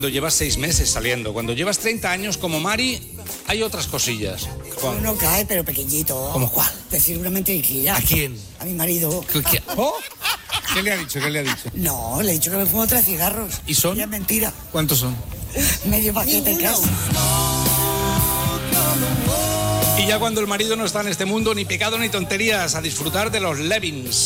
Cuando llevas 6 meses saliendo, cuando llevas 30 años como Mari, hay otras cosillas. Uno cae, pero pequeñito. ¿Cómo cuál? Decir una mentirilla. ¿A quién? A mi marido. ¿Oh? ¿Qué le ha dicho? ¿Qué le ha dicho? No, le he dicho que me fumo 3 cigarros. ¿Y son? Y es mentira. ¿Cuántos son? Medio paquete en casa. Y ya cuando el marido no está en este mundo, ni pecado ni tonterías, a disfrutar de los Levins.